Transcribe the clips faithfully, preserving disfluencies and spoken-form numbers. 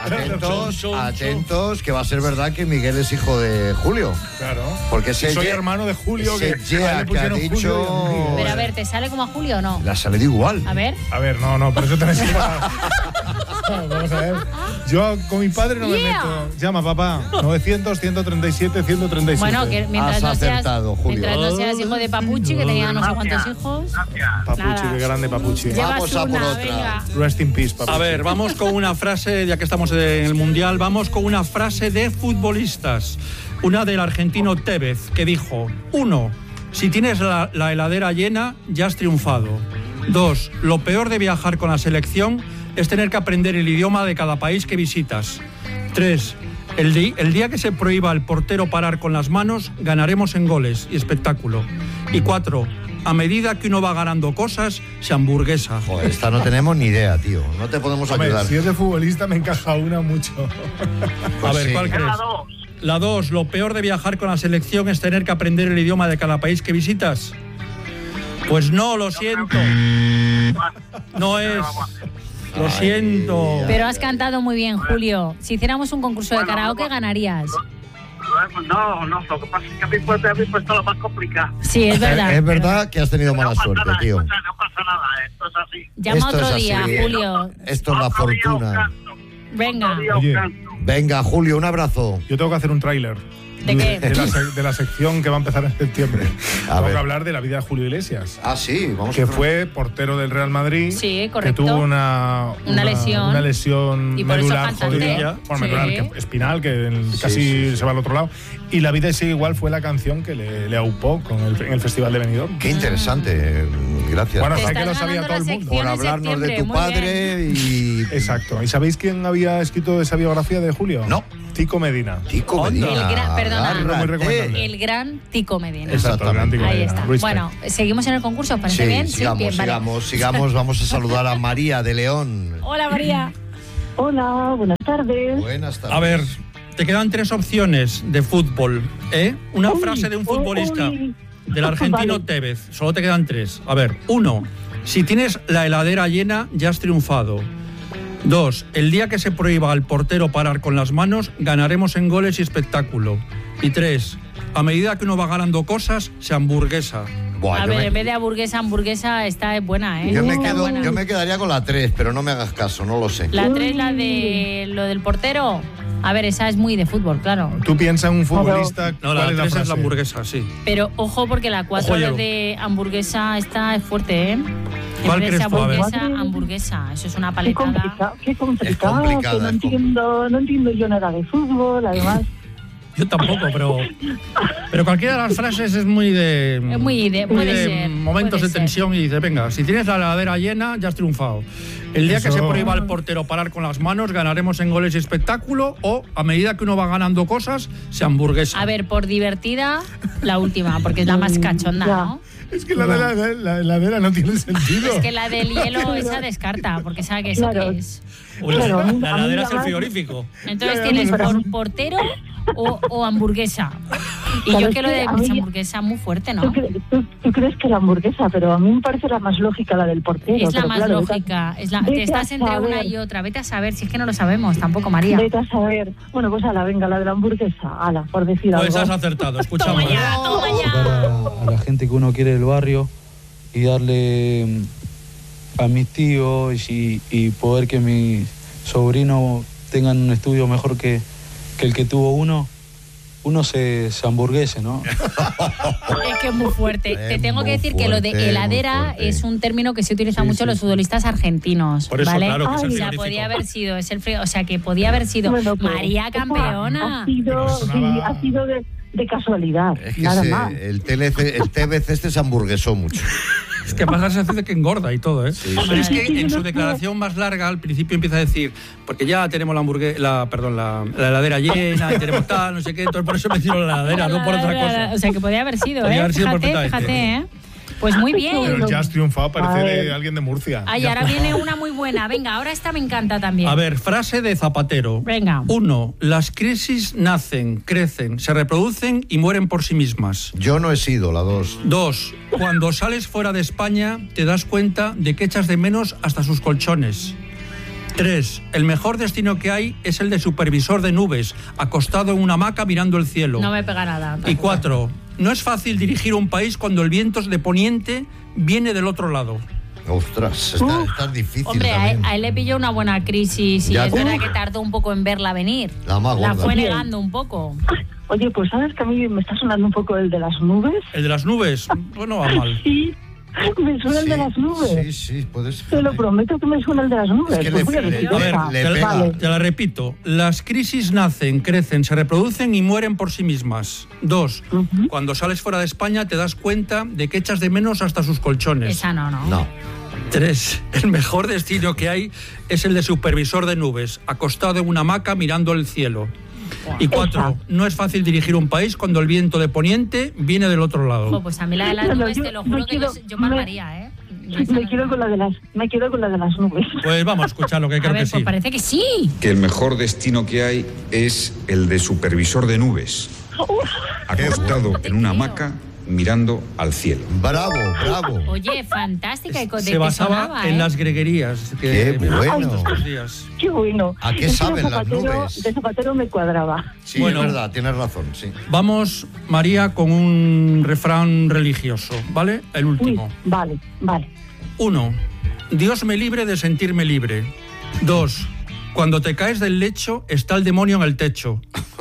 atentos, atentos, que va a ser verdad que Miguel es hijo de Julio. Claro. Porque ese soy ye, hermano de Julio. Ese que, ye que ha dicho... Pero a ver, ¿te sale como a Julio o no? La sale de igual. A ver. A ver, no, no, pero eso tenéis que... Vamos a ver. Yo con mi padre no yeah. me meto. Llama, papá. novecientos, ciento treinta y siete, ciento treinta y siete. Bueno, que mientras, Has no seas, acertado, Julio. mientras no seas hijo de Papuchi, que tenía no sé cuántos hijos. Papuchi, nada. qué grande Papuchi. Vamos a por una, otra. Venga. Rest in peace, Papuchi. A ver, vamos con una frase, ya que estamos en el Mundial, vamos con una frase de futbolistas. Una del argentino Tevez, que dijo: uno, si tienes la, la heladera llena, ya has triunfado. Dos, lo peor de viajar con la selección es tener que aprender el idioma de cada país que visitas. Tres, el, di- el día que se prohíba al portero parar con las manos, ganaremos en goles y espectáculo. Y cuatro, a medida que uno va ganando cosas, se hamburguesa. Joder, esta no tenemos ni idea, tío. No te podemos Hombre, ayudar. si es de futbolista me encaja una mucho. A ver, sí. ¿cuál crees? La dos, lo peor de viajar con la selección es tener que aprender el idioma de cada país que visitas. Pues no, lo siento. No es. Lo siento. Pero has cantado muy bien, Julio. Si hiciéramos un concurso de karaoke, ganarías. No, no, lo que pasa es que a mí pues, habéis puesto lo más complicado. Sí, es verdad. Es verdad que has tenido mala no pasa suerte, nada, tío. No pasa, no pasa nada, esto es así. Llama Esto otro es así. día, Julio. Esto es la Otro día os fortuna. canto. Venga. Otro día os Oye. canto. Venga, Julio, un abrazo. Yo tengo que hacer un tráiler. ¿De qué? De la, sec- de la sección que va a empezar en septiembre. A Tengo ver. que hablar de la vida de Julio Iglesias. Ah, sí, vamos Que a fue portero del Real Madrid. Sí, correcto. Que tuvo una, Una lesión. Una lesión Y por eso medular cantante. jodida. Bueno, Sí. medular, que- espinal, que el- Sí, casi sí, sí. se va al otro lado. Y La vida sigue igual fue la canción que le, le aupó con el, en el Festival de Benidorm. Qué interesante. Gracias. Bueno, Te sabes que estás lo sabía ganando todo el la mundo. sección por en hablarnos de septiembre, tu muy padre y... Exacto. ¿Y sabéis quién había escrito esa biografía de Julio? No. Tico Medina. Tico El Medina. gran, perdona, Agárrate. Muy recomendable. el gran Tico Medina. Exactamente. Tico Ahí Medina. está. Respect. Bueno, seguimos en el concurso, ¿os parece Sí, bien? sigamos, bien, vale. sigamos, sigamos. Vamos a saludar a María de León. Hola, María. Hola, buenas tardes. Buenas tardes. A ver, te quedan tres opciones de fútbol, ¿eh? Una Uy, frase de un uy, futbolista, uy. del argentino Vale. Tevez. Solo te quedan tres. A ver, uno, si tienes la heladera llena, ya has triunfado. Dos, el día que se prohíba al portero parar con las manos, ganaremos en goles y espectáculo. Y tres, a medida que uno va ganando cosas, se hamburguesa. Buah, A yo ver, me- en vez de hamburguesa, hamburguesa está buena, ¿eh? Yo me, Está quedo, buena. yo me quedaría con la tres, pero no me hagas caso, no lo sé. La tres, la de lo del portero. A ver, esa es muy de fútbol, claro. Tú piensas en un futbolista. No, la ¿cuál tres es frase? la hamburguesa, sí. Pero ojo, porque la cuatro Ojo, yo- de hamburguesa está es fuerte, ¿eh? En ¿Cuál vez de crees tú? A ver. hamburguesa, hamburguesa. Eso es una Qué paletada. complicado, qué complicado, complicada, que no es entiendo, no entiendo yo nada de fútbol, además. Yo tampoco, pero pero cualquiera de las frases es muy de Es muy de- puede ser, momentos puede de ser. tensión y dice, venga, si tienes la heladera llena, ya has triunfado. El día que Eso- se prohíba al portero parar con las manos, ganaremos en goles y espectáculo, o a medida que uno va ganando cosas, se hamburguesa. A ver, por divertida, la última, porque es la más cachonda, Ya. ¿no? Es que la de la, de la heladera no tiene sentido. Es que la del hielo, esa descarta, porque sabe que eso Claro. qué es. Uy, claro, a mí- la a mí heladera es el además- frigorífico. Entonces Ya, ya, tienes pero- por portero o, o hamburguesa. Y Claro, yo es que lo que de a mí- hamburguesa muy fuerte, ¿Tú, ¿no? cre- tú- tú crees que la hamburguesa, pero a mí me parece la más lógica la del portero. Es la pero más claro, vete a- lógica. Es la, vete te a estás entre una saber, y otra. Vete a saber, si es que no lo sabemos tampoco, María. Vete a saber. Bueno, pues ala, venga, la de la hamburguesa, ala, por decir Pues has algo. acertado, escuchamos. Toma ya, toma ya. Para a la gente que uno quiere del barrio y darle mm, a mis tíos y, y poder que mis sobrinos tengan un estudio mejor que, que el que tuvo uno, uno se, se hamburguese, ¿no? Es que es muy fuerte. Es Te tengo que muy decir que lo de fuerte, heladera muy fuerte. es un término que se utiliza Sí, mucho sí, los sí. futbolistas argentinos. Por eso, ¿vale? claro, que es el O sea, frigorífico. podía haber sido, es el frío, o sea, que podía haber sido Bueno, pues, María esa campeona. Ha sido, Pero sí, sonaba- ha sido de, de casualidad, Es que nada se- más. el, T L C el T V C este se hamburguesó mucho. Es que pasa la sensación de que engorda y todo, ¿eh? Pero es que Sí, en yo su no sé. declaración más larga, al principio empieza a decir, porque ya tenemos la hamburguesa, la, perdón, la, la heladera llena, y tenemos tal, no sé qué, entonces por eso me hicieron la heladera, no por otra cosa. O sea, que podía haber sido, Podía ¿eh? haber sido Fíjate, perfectamente. fíjate, ¿eh? Pues muy Pero bien. el ya has triunfado parece A de ver. alguien de Murcia. Ay, ahora viene una muy buena. Venga, ahora esta me encanta también. A ver, frase de Zapatero. Venga. Uno, las crisis nacen, crecen, se reproducen y mueren por sí mismas. Yo no he sido la dos. Dos, cuando sales fuera de España te das cuenta de que echas de menos hasta sus colchones. Tres, el mejor destino que hay es el de supervisor de nubes, acostado en una hamaca mirando el cielo. No me pega nada. Y cuatro, no es fácil dirigir un país cuando el viento es de poniente, viene del otro lado. Ostras, está, está difícil. Hombre, a él, también. a él le pilló una buena crisis y Ya es te- verdad que tardó un poco en verla venir. La más La gorda. fue negando un poco. Oye, pues sabes que a mí me está sonando un poco el de las nubes. El de las nubes, bueno, va mal. Sí, me suena el de las nubes. Sí, sí, puedes. Te lo prometo que me suena el de las nubes. Es que Pues le- voy a le- decir A ver, esa. le te, pega. Vale. te la repito. Las crisis nacen, crecen, se reproducen y mueren por sí mismas. Dos, Ujú. cuando sales fuera de España te das cuenta de que echas de menos hasta sus colchones. Esa no, no. No. Tres, el mejor destino que hay es el de supervisor de nubes, acostado en una hamaca mirando el cielo. Y cuatro, no es fácil dirigir un país cuando el viento de poniente viene del otro Jo, lado. pues a mí la de las Bueno, nubes yo- te lo me juro que quiero- yo, yo me- palmaría, ¿eh? Me quedo con la de las, me quedo con la de las nubes. Pues vamos a escuchar lo que A creo ver, que pues sí. parece que sí. Que el mejor destino que hay es el de supervisor de nubes, acostado en una hamaca mirando al cielo. Bravo, bravo. Oye, fantástica. Y co- de Se que basaba sonaba, en ¿eh? las greguerías. Que Qué me bueno. gustan estos días. Qué bueno. ¿A qué Es que saben de las Zapatero- nubes? De Zapatero me cuadraba. Sí, Bueno. es verdad, tienes razón, sí. Vamos, María, con un refrán religioso, ¿vale? El Uy, último. vale, vale. Uno, Dios me libre de sentirme libre. Dos, cuando te caes del lecho está el demonio en el techo.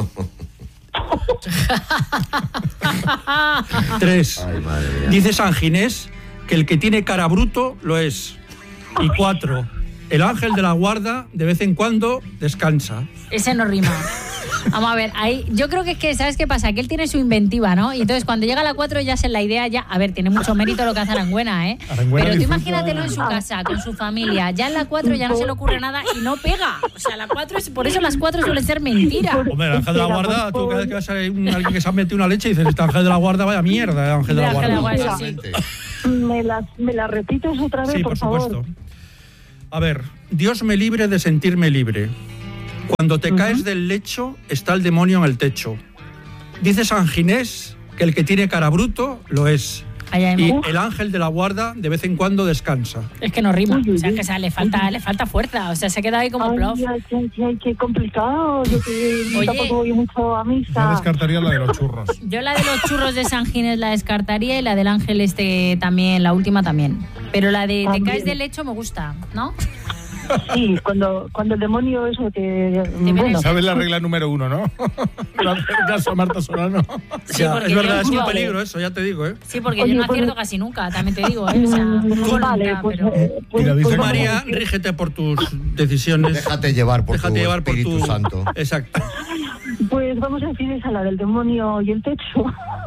Tres, Ay, madre mía. dice San Ginés que el que tiene cara bruto lo es. Y cuatro, el ángel de la guarda de vez en cuando descansa. Ese no rima. Vamos a ver, ahí, yo creo que es que, ¿sabes qué pasa? Que él tiene su inventiva, ¿no? Y entonces cuando llega a la cuatro ya se la idea ya... A ver, tiene mucho mérito lo que hace Arangüena, ¿eh? Arangüena Pero tú disfruta- imagínatelo en su casa, con su familia. Ya en la cuatro ya no se le ocurre nada y no pega. O sea, la cuatro es... Por eso las cuatro suelen ser mentira. Hombre, el ángel de la Espera, guarda, por tú cada vez favor. que vas a ver un- alguien que se ha metido una leche dices, este ángel de la guarda, vaya mierda, el ángel de la El ángel de la guarda. guarda, sí. Totalmente. ¿Me las, me las repites otra vez, Sí, por, por favor? supuesto. A ver, Dios me libre de sentirme libre. Cuando te caes del lecho, está el demonio en el techo. Dice San Ginés que el que tiene cara bruto lo es. Ay, ay, Y ay. el ángel de la guarda de vez en cuando descansa. Es que no rima. Uy, uy, O sea, uy. que o sea, le, falta, le falta fuerza. O sea, se queda ahí como Ay, plof. ay, ay, ay, qué complicado. Yo que Oye. tampoco voy mucho a Yo misa. descartaría la de los churros. Yo la de los churros de San Ginés la descartaría y la del ángel este también, la última también. Pero la de te También. caes del lecho me gusta, ¿no? Sí, cuando, cuando el demonio eso que... viene Bueno, ¿Sabes la regla número uno, no? No hacer caso a Marta Solano. Sí, Ya, porque es verdad, yo- es un yo- peligro eso, ya te digo, ¿eh? Sí, porque Oye, yo no pues- acierto casi nunca, también te digo, ¿eh? O sea, mm, no vale, nunca, pues, pero... eh, pues, Mira, dice pues como- vamos a María, decir- rígete por tus decisiones. Déjate llevar por Déjate tu llevar por Espíritu tu... Santo. Exacto. Pues vamos a decir esa, la del demonio y el techo.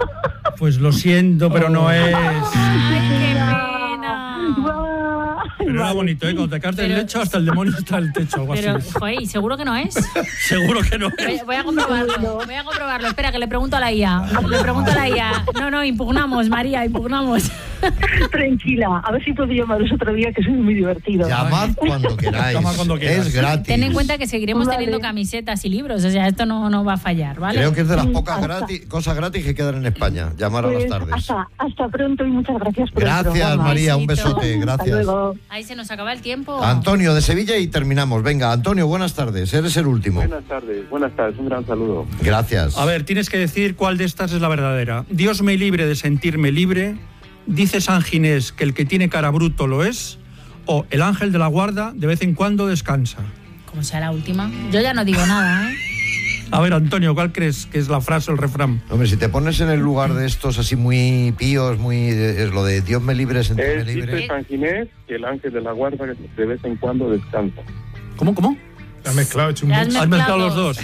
Pues lo siento, pero no es... ¡Ay, qué pena! Guau. Pero era Vale. bonito, ¿eh? Cuando te caes del Pero- lecho hasta el demonio está en el techo, algo Pero, así. joder, ¿y seguro que no es? Seguro que no Voy, es. voy a comprobarlo, voy a comprobarlo. Espera, que le pregunto a la I A. Le pregunto a la I A. No, no, impugnamos, María, impugnamos. Tranquila, a ver si puedo llamaros otro día, que soy muy divertido. Llamad cuando queráis. Llama cuando quieras. Es gratis. Ten en cuenta que seguiremos Vale. teniendo camisetas y libros, o sea, esto no, no va a fallar, ¿vale? Creo que es de las pocas Hasta- gratis, cosas gratis que quedan en España. Llamar a las Pues tardes. hasta, hasta pronto y muchas gracias por el Gracias, programa. María. Un Besito. besote. Hasta Gracias. luego. Ahí se nos acaba el tiempo. Antonio de Sevilla y terminamos. Venga, Antonio, buenas tardes. Eres el último. Buenas tardes, buenas tardes, un gran saludo. Gracias. A ver, tienes que decir cuál de estas es la verdadera. Dios me libre de sentirme libre. Dice San Ginés que el que tiene cara bruto lo es. O el ángel de la guarda de vez en cuando descansa. Como sea la última. Yo ya no digo nada, ¿eh? A ver, Antonio, ¿cuál crees que es la frase o el refrán? Hombre, si te pones en el lugar de estos así muy píos, muy es lo de Dios me libre, sentirme Es, libre. dice San Ginés que el ángel de la guarda de vez en cuando descansa. ¿Cómo, cómo? Te has mezclado, hecho un Te has mix. Has mezclado los dos.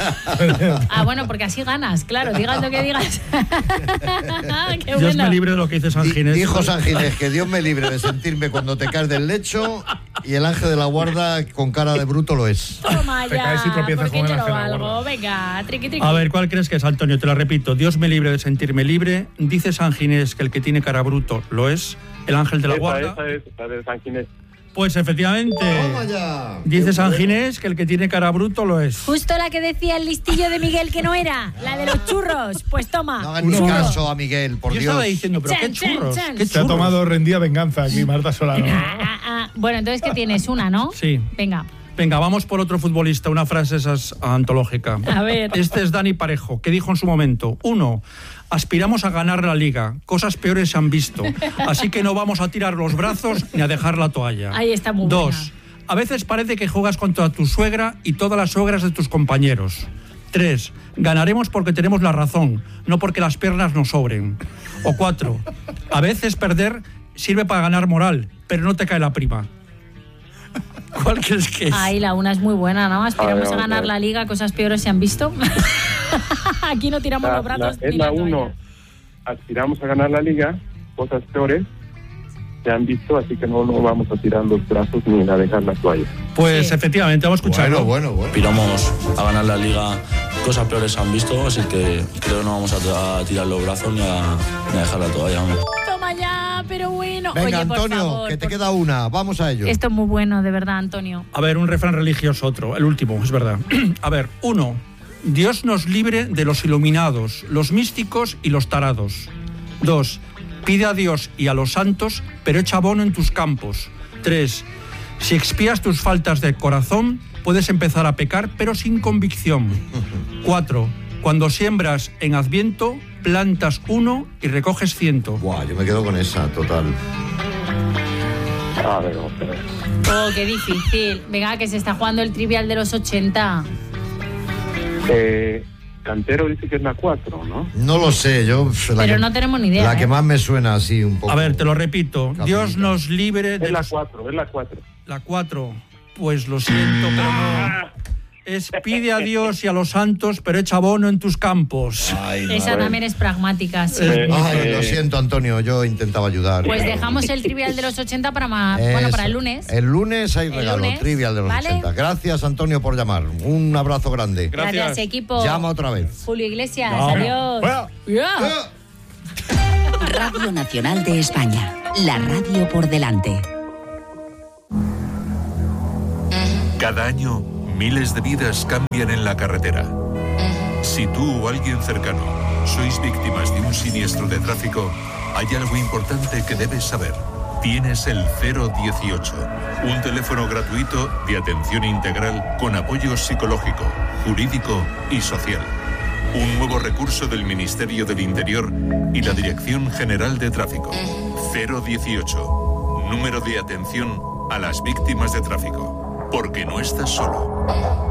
dos. Ah, bueno, porque así ganas, claro, digas lo que digas. Qué Dios bueno. me libre de lo que dice San Di- Ginés. Dijo San Ginés que Dios me libre de sentirme cuando te caes del lecho y el ángel de la guarda con cara de bruto lo es. Toma Te ya, caes y tropiezas porque con el yo lo ángel de la valgo. guarda. Venga, triqui, triqui. A ver, ¿cuál crees que es, Antonio? Te la repito. Dios me libre de sentirme libre. Dice San Ginés que el que tiene cara bruto lo es. El ángel de la esa, guarda. esa es la de San Ginés. Pues efectivamente. Toma ya. Dice San Ginés que el que tiene cara bruto lo es. Justo la que decía el listillo de Miguel que no era, la de los churros. Pues toma. No hagan ni churro. caso a Miguel, por Yo Dios. estaba diciendo, pero qué Chan, chan, churros. chan. ¿Qué Se ha churros? tomado rendida venganza aquí, Marta Solano. Ah, ah, ah. Bueno, entonces, ¿qué tienes? Una, ¿no? Sí. Venga. Venga, vamos por otro futbolista, una frase esas antológica. A ver. Este es Dani Parejo, que dijo en su momento, uno, aspiramos a ganar la Liga, cosas peores se han visto, así que no vamos a tirar los brazos ni a dejar la toalla. Ahí está muy Dos, buena. a veces parece que juegas contra tu suegra y todas las suegras de tus compañeros. Tres, ganaremos porque tenemos la razón, no porque las piernas nos sobren. O cuatro, a veces perder sirve para ganar moral, pero no te cae la prima. ¿Cuál crees que es? Ahí la una es muy buena, ¿no? Aspiramos A ver, a ganar a ver. la Liga, cosas peores se han visto. Aquí no tiramos La, los brazos la- es ni la la toalla. uno. Aspiramos a ganar la liga, cosas peores se han visto, así que no, no vamos a tirar los brazos ni a dejar la toalla. Pues Sí. efectivamente, vamos a escucharlo. Bueno, bueno, bueno. Aspiramos a ganar la Liga, cosas peores se han visto, así que creo que no vamos a, a tirar los brazos ni a, ni a dejar la toalla. Vamos. Toma ya, pero bueno. Venga, Oye, por Antonio, favor, que te por- queda una. Vamos a ello. Esto es muy bueno, de verdad, Antonio. A ver, un refrán religioso, otro, el último, es verdad. A ver, uno, Dios nos libre de los iluminados, los místicos y los tarados. Dos, pide a Dios y a los santos, pero echa abono en tus campos. Tres, si expías tus faltas de corazón, puedes empezar a pecar, pero sin convicción. Cuatro, cuando siembras en Adviento, plantas uno y recoges ciento. Buah, yo me quedo con esa, total. A ver, vamos a ver. Oh, qué difícil. Venga, que se está jugando el trivial de los ochenta. Eh, Cantero dice que es la cuatro, ¿no? No lo sé, yo... La Pero que, no tenemos ni idea. La que ¿eh? más me suena así un poco. A ver, te lo repito. Católica. Dios nos libre de Es la los... cuatro, es la cuatro. La cuatro. Pues lo siento, pero no. Es pide a Dios y a los santos, pero echa abono en tus campos. Ay, no. Esa también es pragmática, sí. Eh, Ay, eh, lo siento, Antonio, yo intentaba ayudar. Pues dejamos el trivial de los ochenta para, ma- Eso. bueno, para el lunes. El lunes hay El regalo, lunes, trivial de los ¿vale? ochenta. Gracias, Antonio, por llamar. Un abrazo grande. Gracias. Gracias, equipo. Llama otra vez. Julio Iglesias, No. adiós. Fuera. Ya. Radio Nacional de España. La radio por delante. Cada año, miles de vidas cambian en la carretera. Si tú o alguien cercano sois víctimas de un siniestro de tráfico, hay algo importante que debes saber. Tienes el cero dieciocho, un teléfono gratuito de atención integral con apoyo psicológico, jurídico y social. Un nuevo recurso del Ministerio del Interior y la Dirección General de Tráfico. cero dieciocho, número de atención a las víctimas de tráfico. Porque no estás solo.